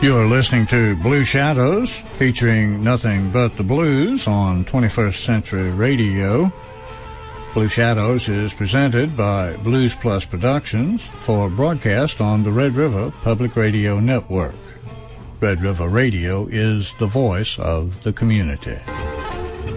You're listening to Blue Shadows, featuring nothing but the blues on 21st Century Radio. Blue Shadows is presented by Blues Plus Productions for broadcast on the Red River Public Radio Network. Red River Radio is the voice of the community.